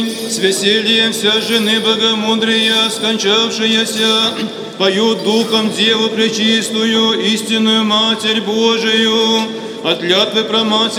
С весельем вся жены богомудрия, скончавшаяся, поют духом Деву Пречистую, истинную Матерь Божию, от клятвы проматерь